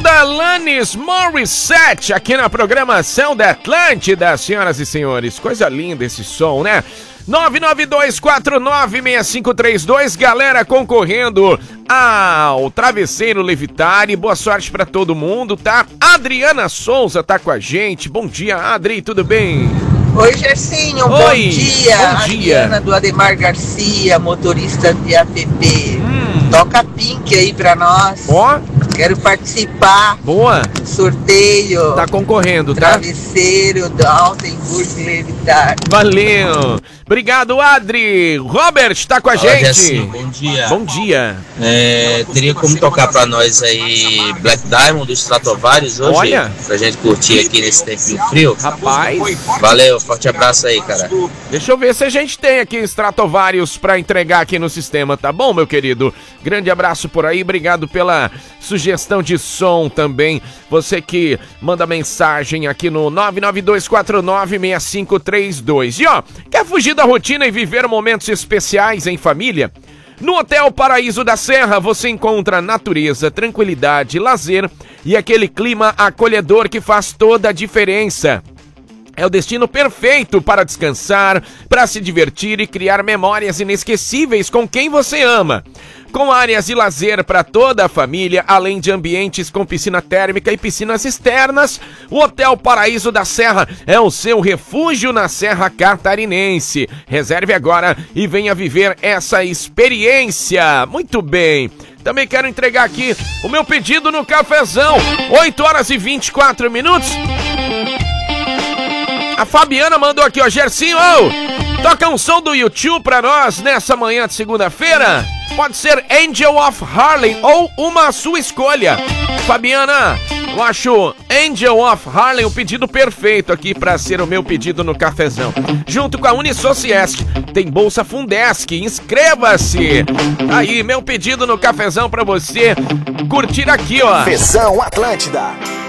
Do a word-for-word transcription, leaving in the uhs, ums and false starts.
da Alanis Morissette aqui na programação da Atlântida, senhoras e senhores. Coisa linda esse som, né? nove nove dois quatro nove seis cinco três dois, galera concorrendo ao Travesseiro Levitare. Boa sorte pra todo mundo, tá? Adriana Souza tá com a gente. Bom dia, Adri, tudo bem? Oi, Gersinho, Oi, bom dia. Bom dia. Adriana do Ademar Garcia, motorista de A P P. Hum. Toca Pink aí pra nós. Ó. Quero participar. Boa. Do sorteio. Tá concorrendo, tá? Travesseiro do Altenburg Levitare. Valeu. Obrigado, Adri. Robert tá com a Fala, gente. Gersinho, bom dia. Bom dia. É, teria como tocar pra nós aí Black Diamond dos Stratovarius hoje? Olha. Pra gente curtir aqui nesse tempinho frio? Rapaz. Valeu, forte abraço aí, cara. Deixa eu ver se a gente tem aqui Stratovarius pra entregar aqui no sistema, tá bom, meu querido? Grande abraço por aí, obrigado pela sugestão de som também. Você que manda mensagem aqui no nove nove dois quatro nove seis cinco três dois. E ó, quer fugir da rotina e viver momentos especiais em família? No Hotel Paraíso da Serra você encontra natureza, tranquilidade, lazer e aquele clima acolhedor que faz toda a diferença. É o destino perfeito para descansar, para se divertir e criar memórias inesquecíveis com quem você ama. Com áreas de lazer para toda a família, além de ambientes com piscina térmica e piscinas externas, o Hotel Paraíso da Serra é o seu refúgio na Serra Catarinense. Reserve agora e venha viver essa experiência. Muito bem. Também quero entregar aqui o meu pedido no cafezão. oito horas e vinte e quatro minutos. A Fabiana mandou aqui, ó, Gersinho, oh, toca um som do YouTube pra nós nessa manhã de segunda-feira. Pode ser Angel of Harlem ou uma sua escolha. Fabiana, eu acho Angel of Harlem o pedido perfeito aqui pra ser o meu pedido no cafezão. Junto com a Unisociesc, tem Bolsa Fundesc, inscreva-se. Aí, meu pedido no cafezão pra você curtir aqui, ó. Cafezão Atlântida.